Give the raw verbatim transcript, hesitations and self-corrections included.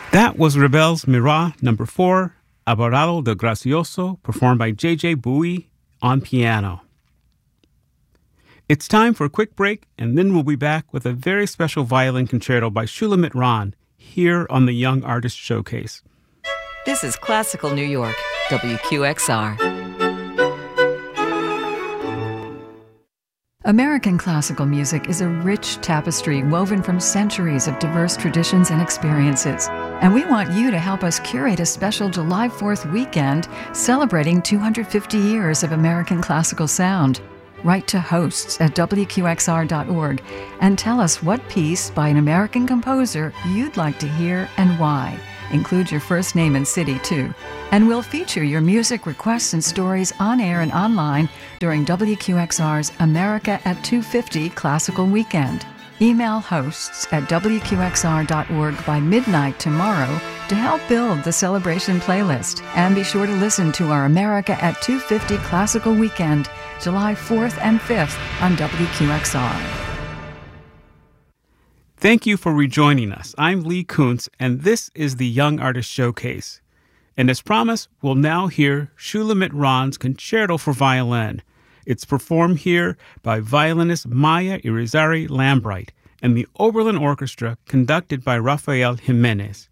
That was Rebels Mira number four, Aborado de Gracioso, performed by J J Bowie on piano. It's time for a quick break, and then we'll be back with a very special violin concerto by Shulamit Ron here on the Young Artist Showcase. This is Classical New York, W Q X R. American classical music is a rich tapestry woven from centuries of diverse traditions and experiences. And we want you to help us curate a special July fourth weekend celebrating two hundred fifty years of American classical sound. Write to hosts at W Q X R dot org and tell us what piece by an American composer you'd like to hear and why. Include your first name and city, too. And we'll feature your music requests and stories on air and online during W Q X R's America at two fifty Classical Weekend. Email hosts at W Q X R dot org by midnight tomorrow to help build the celebration playlist. And be sure to listen to our America at two fifty Classical Weekend, July fourth and fifth on W Q X R. Thank you for rejoining us. I'm Lee Kuntz, and this is the Young Artist Showcase. And as promised, we'll now hear Shulamit Ron's Concerto for Violin. It's performed here by violinist Maya Irizarry Lambright and the Oberlin Orchestra, conducted by Rafael Jimenez.